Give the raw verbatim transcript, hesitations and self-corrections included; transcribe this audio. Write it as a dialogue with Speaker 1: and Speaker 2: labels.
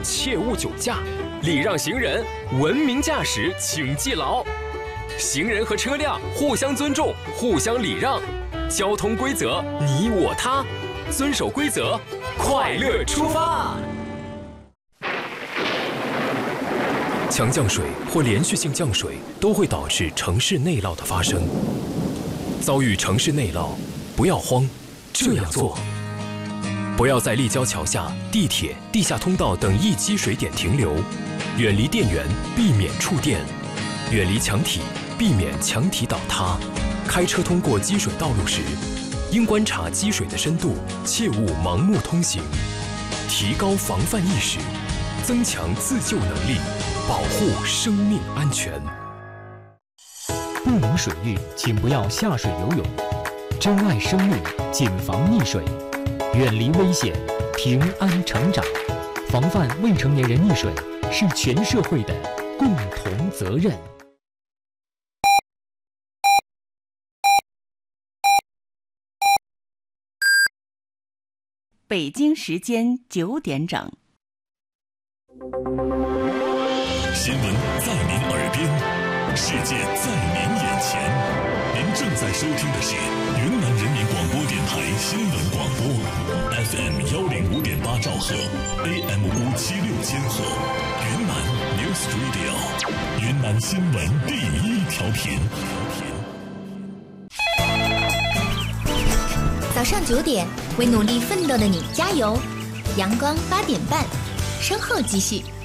Speaker 1: 切勿酒驾，礼让行人，文明驾驶请记牢。行人和车辆互相尊重，互相礼让，交通规则你我他，遵守规则，快乐出发。强降水或连续性降水都会导致城市内涝的发生。遭遇城市内涝，不要慌，这样做：不要在立交桥下、地铁、地下通道等易积水点停留，远离电源，避免触电；远离墙体，避免墙体倒塌。开车通过积水道路时，应观察积水的深度，切勿盲目通行。提高防范意识，增强自救能力，保护生命安全。
Speaker 2: 不明水域，请不要下水游泳。珍爱生命，谨防溺水，远离危险，平安成长。防范未成年人溺水是全社会的共同责任。
Speaker 3: 北京时间九点整。
Speaker 4: 新闻在您耳边，世界在您眼前。您正在收听的是云南人民广播电台新闻广播 ，F M 幺零五点八兆赫 ，A M 五七六千赫，云南 News Radio， 云南新闻第一调频。
Speaker 5: 早上九点，为努力奋斗的你加油！阳光八点半，稍后继续。